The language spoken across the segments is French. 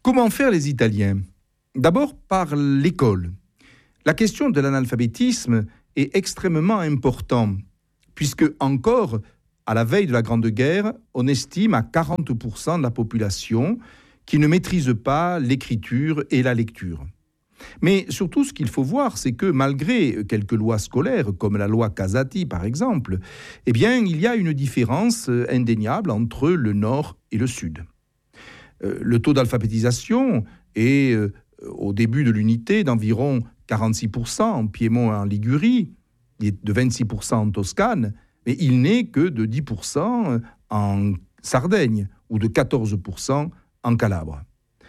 Comment faire les Italiens ? D'abord par l'école. La question de l'analphabétisme est extrêmement importante, puisque encore, à la veille de la Grande Guerre, on estime à 40% de la population qui ne maîtrise pas l'écriture et la lecture. Mais surtout, ce qu'il faut voir, c'est que malgré quelques lois scolaires, comme la loi Casati par exemple, eh bien, il y a une différence indéniable entre le Nord et le Sud. Le taux d'alphabétisation est, au début de l'unité, d'environ 46% en Piémont et en Ligurie, de 26% en Toscane, mais il n'est que de 10% en Sardaigne ou de 14% en Calabre.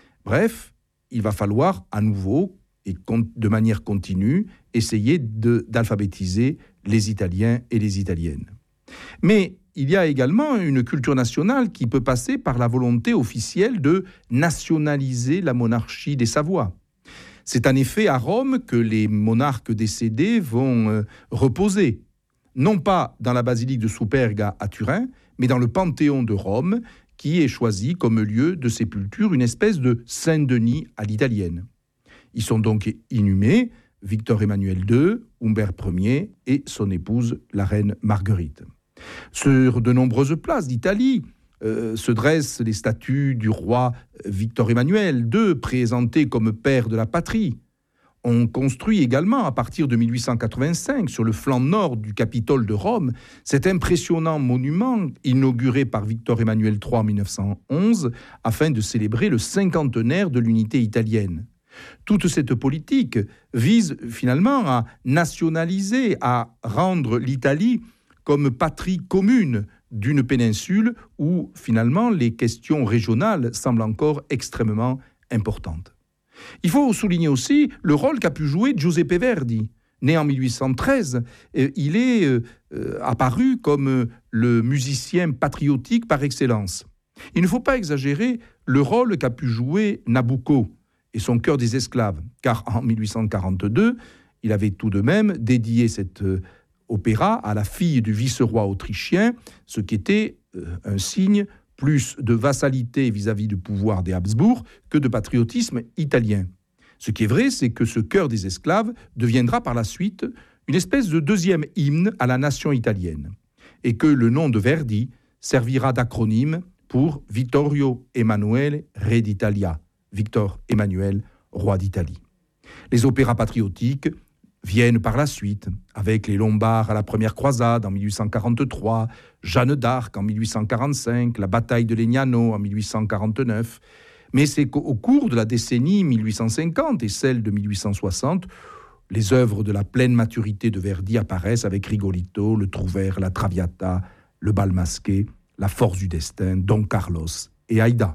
Bref, il va falloir à nouveau et de manière continue essayer d'alphabétiser les Italiens et les Italiennes. Mais il y a également une culture nationale qui peut passer par la volonté officielle de nationaliser la monarchie des Savoies. C'est en effet à Rome que les monarques décédés vont reposer, non pas dans la basilique de Superga à Turin, mais dans le Panthéon de Rome, qui est choisi comme lieu de sépulture, une espèce de Saint-Denis à l'italienne. Ils sont donc inhumés Victor Emmanuel II, Humbert Ier et son épouse, la reine Marguerite. Sur de nombreuses places d'Italie se dressent les statues du roi Victor Emmanuel II, présenté comme père de la patrie. On construit également, à partir de 1885, sur le flanc nord du Capitole de Rome, cet impressionnant monument inauguré par Victor Emmanuel III en 1911, afin de célébrer le cinquantenaire de l'unité italienne. Toute cette politique vise finalement à nationaliser, à rendre l'Italie comme patrie commune d'une péninsule où finalement les questions régionales semblent encore extrêmement importantes. Il faut souligner aussi le rôle qu'a pu jouer Giuseppe Verdi. Né en 1813, il est apparu comme le musicien patriotique par excellence. Il ne faut pas exagérer le rôle qu'a pu jouer Nabucco et son Chœur des esclaves, car en 1842, il avait tout de même dédié cet opéra à la fille du vice-roi autrichien, ce qui était un signe plus de vassalité vis-à-vis du pouvoir des Habsbourg que de patriotisme italien. Ce qui est vrai, c'est que ce Chœur des esclaves deviendra par la suite une espèce de deuxième hymne à la nation italienne, et que le nom de Verdi servira d'acronyme pour Vittorio Emanuele, Re d'Italia, Victor Emmanuel, roi d'Italie. Les opéras patriotiques viennent par la suite, avec les Lombards à la première croisade en 1843, Jeanne d'Arc en 1845, la bataille de Legnano en 1849. Mais c'est qu'au cours de la décennie 1850 et celle de 1860, les œuvres de la pleine maturité de Verdi apparaissent avec Rigolito, le Trouvère, la Traviata, le Bal masqué, la Force du destin, Don Carlos et Aïda.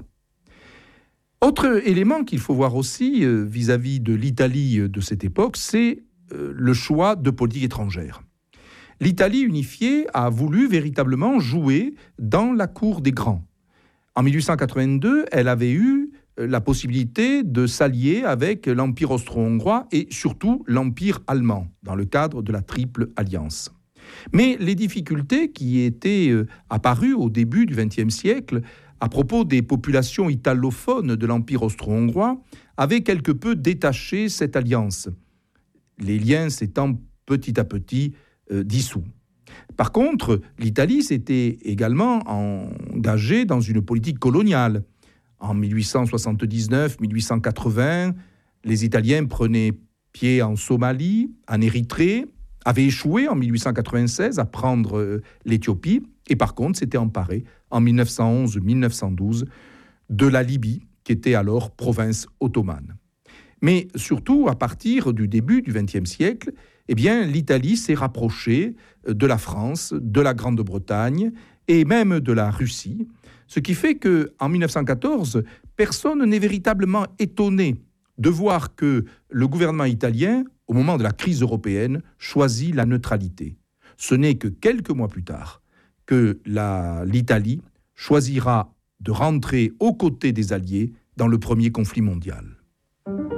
Autre élément qu'il faut voir aussi vis-à-vis de l'Italie de cette époque, c'est le choix de politique étrangère. L'Italie unifiée a voulu véritablement jouer dans la cour des grands. En 1882, elle avait eu la possibilité de s'allier avec l'Empire austro-hongrois et surtout l'Empire allemand, dans le cadre de la Triple Alliance. Mais les difficultés qui étaient apparues au début du XXe siècle à propos des populations italophones de l'Empire austro-hongrois avaient quelque peu détaché cette alliance, les liens s'étant petit à petit dissous. Par contre, l'Italie s'était également engagée dans une politique coloniale. En 1879-1880, les Italiens prenaient pied en Somalie, en Érythrée, avaient échoué en 1896 à prendre l'Éthiopie, et par contre s'étaient emparés en 1911-1912 de la Libye, qui était alors province ottomane. Mais surtout, à partir du début du XXe siècle, eh bien, l'Italie s'est rapprochée de la France, de la Grande-Bretagne et même de la Russie, ce qui fait qu'en 1914, personne n'est véritablement étonné de voir que le gouvernement italien, au moment de la crise européenne, choisit la neutralité. Ce n'est que quelques mois plus tard que l'Italie choisira de rentrer aux côtés des Alliés dans le premier conflit mondial.